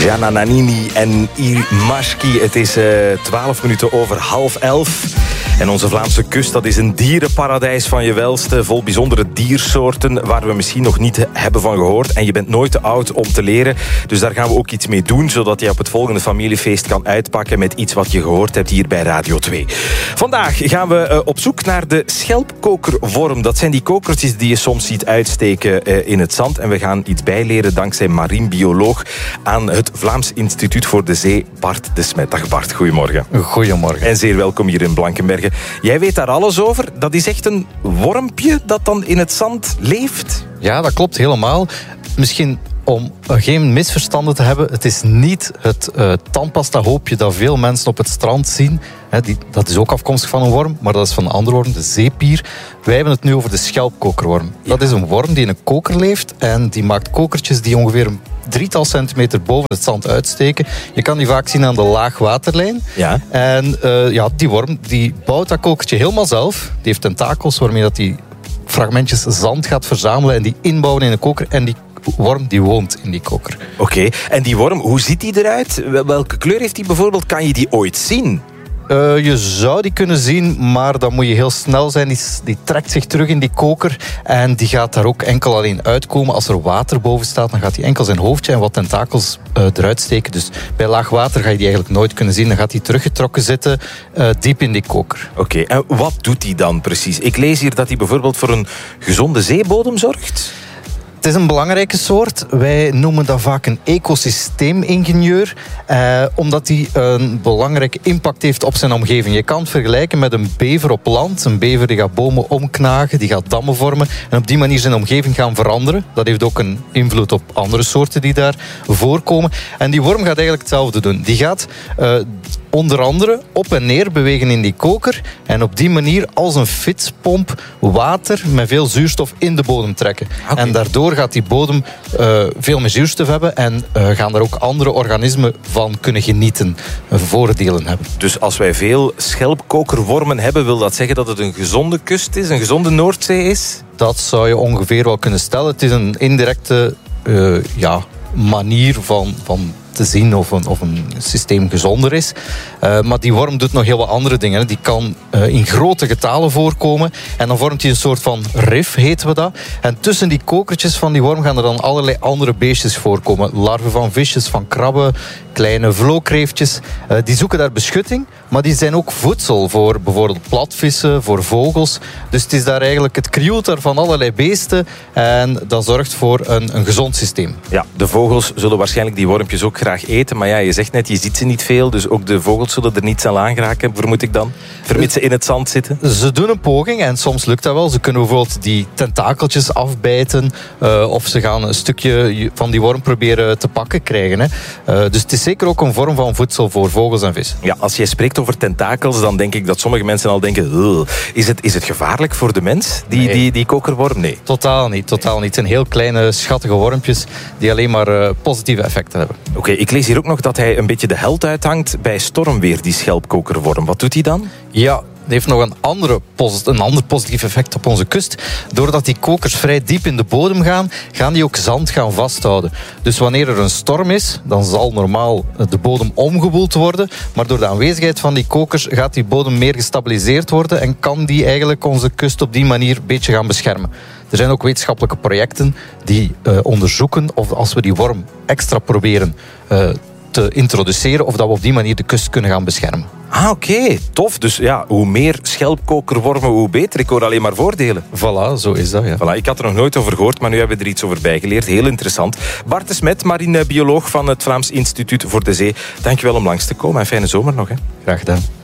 Jana Nannini en Imashki. Het is 12 minuten over 10:30. En onze Vlaamse kust, dat is een dierenparadijs van je welste, vol bijzondere diersoorten waar we misschien nog niet hebben van gehoord. En je bent nooit te oud om te leren. Dus daar gaan we ook iets mee doen, zodat je op het volgende familiefeest kan uitpakken met iets wat je gehoord hebt hier bij Radio 2. Vandaag gaan we op zoek naar de schelpkokerworm. Dat zijn die kokertjes die je soms ziet uitsteken in het zand. En we gaan iets bijleren dankzij marien bioloog aan het Vlaams Instituut voor de Zee, Bart de Smet. Dag Bart, goedemorgen. Goedemorgen. En zeer welkom hier in Blankenberge. Jij weet daar alles over. Dat is echt een wormpje dat dan in het zand leeft? Ja, dat klopt helemaal. Misschien om geen misverstanden te hebben, het is niet het tandpasta-hoopje dat veel mensen op het strand zien. Dat is ook afkomstig van een worm, maar dat is van een andere worm, de zeepier. Wij hebben het nu over de schelpkokerworm. Ja. Dat is een worm die in een koker leeft en die maakt kokertjes die ongeveer een 3-tal centimeter boven het zand uitsteken. Je kan die vaak zien aan de laagwaterlijn. Ja. En die worm die bouwt dat kokertje helemaal zelf. Die heeft tentakels waarmee dat die fragmentjes zand gaat verzamelen en die inbouwen in een koker. En die worm die woont in die koker. Oké. En die worm, hoe ziet die eruit? Welke kleur heeft die bijvoorbeeld? Kan je die ooit zien? Je zou die kunnen zien, maar dan moet je heel snel zijn. Die trekt zich terug in die koker en die gaat daar ook enkel alleen uitkomen. Als er water boven staat, dan gaat hij enkel zijn hoofdje en wat tentakels eruit steken. Dus bij laag water ga je die eigenlijk nooit kunnen zien. Dan gaat hij teruggetrokken zitten, diep in die koker. Oké, en wat doet hij dan precies? Ik lees hier dat hij bijvoorbeeld voor een gezonde zeebodem zorgt. Het is een belangrijke soort. Wij noemen dat vaak een ecosysteemingenieur, omdat hij een belangrijke impact heeft op zijn omgeving. Je kan het vergelijken met een bever op land. Een bever die gaat bomen omknagen, die gaat dammen vormen en op die manier zijn omgeving gaan veranderen. Dat heeft ook een invloed op andere soorten die daar voorkomen. En die worm gaat eigenlijk hetzelfde doen. Die gaat onder andere op en neer bewegen in die koker en op die manier als een fietspomp water met veel zuurstof in de bodem trekken. Okay. En daardoor gaat die bodem veel meer zuurstof hebben en gaan daar ook andere organismen van kunnen genieten, voordelen hebben. Dus als wij veel schelpkokerwormen hebben, wil dat zeggen dat het een gezonde kust is, een gezonde Noordzee is? Dat zou je ongeveer wel kunnen stellen. Het is een indirecte manier van te zien of een systeem gezonder is. Maar die worm doet nog heel wat andere dingen. Die kan in grote getalen voorkomen. En dan vormt hij een soort van rif, heten we dat. En tussen die kokertjes van die worm gaan er dan allerlei andere beestjes voorkomen. Larven van visjes, van krabben, kleine vlookreeftjes. Die zoeken daar beschutting. Maar die zijn ook voedsel voor bijvoorbeeld platvissen, voor vogels. Dus het is daar eigenlijk het krioelt daar van allerlei beesten. En dat zorgt voor een gezond systeem. Ja, de vogels zullen waarschijnlijk die wormpjes ook graag eten. Maar ja, je zegt net, je ziet ze niet veel. Dus ook de vogels zullen er niet aan aangeraken, vermoed ik dan. Vermits ze in het zand zitten. Ze doen een poging en soms lukt dat wel. Ze kunnen bijvoorbeeld die tentakeltjes afbijten. Of ze gaan een stukje van die worm proberen te pakken krijgen. Hè. Dus het is zeker ook een vorm van voedsel voor vogels en vissen. Ja, als jij spreekt over tentakels, dan denk ik dat sommige mensen al denken, is het gevaarlijk voor de mens, die kokerworm? Nee. Totaal niet. Het zijn heel kleine, schattige wormpjes die alleen maar positieve effecten hebben. Oké, ik lees hier ook nog dat hij een beetje de held uithangt bij stormweer, die schelpkokerworm. Wat doet hij dan? Ja, het heeft nog een ander positief effect op onze kust. Doordat die kokers vrij diep in de bodem gaan die ook zand gaan vasthouden. Dus wanneer er een storm is, dan zal normaal de bodem omgewoeld worden. Maar door de aanwezigheid van die kokers gaat die bodem meer gestabiliseerd worden en kan die eigenlijk onze kust op die manier een beetje gaan beschermen. Er zijn ook wetenschappelijke projecten die onderzoeken of als we die worm extra proberen te introduceren, of dat we op die manier de kust kunnen gaan beschermen. Oké, tof. Dus ja, hoe meer schelpkokerwormen, hoe beter. Ik hoor alleen maar voordelen. Voilà, zo is dat, ja. Voilà, ik had er nog nooit over gehoord, maar nu hebben we er iets over bijgeleerd. Heel interessant. Bart de Smet, marinebioloog van het Vlaams Instituut voor de Zee. Dankjewel om langs te komen en fijne zomer nog. Hè. Graag gedaan.